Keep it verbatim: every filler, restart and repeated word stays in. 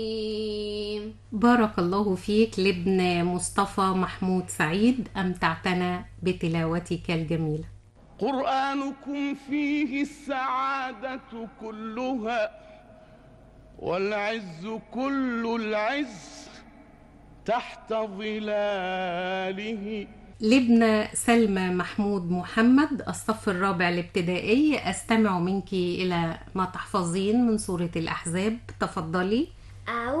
بارك الله فيك لابن مصطفى محمود سعيد، أمتعتنا بتلاوتك الجميلة. قرآنكم فيه السعادة كلها والعز كل العز تحت ظلاله. لابن سلمى محمود محمد، الصف الرابع الابتدائي، أستمع منك إلى ما تحفظين من سورة الأحزاب. تفضلي. أعوذ